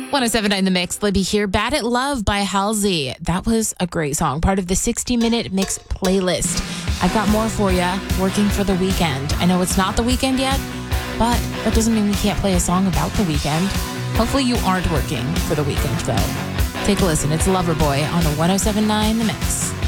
1079 The Mix, Libby here. Bad at Love by Halsey. That was a great song, part of the 60-minute mix playlist. I've got more for you, working for the weekend. I know it's not the weekend yet, but that doesn't mean we can't play a song about the weekend. Hopefully you aren't working for the weekend, though. Take a listen. It's Loverboy on the 1079 The Mix.